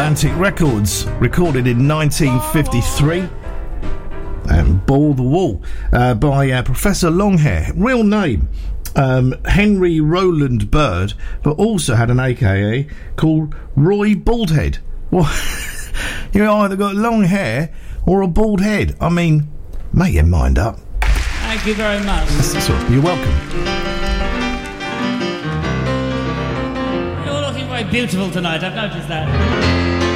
Atlantic Records, recorded in 1953. And Ball the Wall by Professor Longhair. Real name, Henry Roland Bird, but also had an AKA called Roy Baldhead. Well, you either got long hair or a bald head. I mean, make your mind up. Thank you very much. You're welcome. You're looking very beautiful tonight, I've noticed that.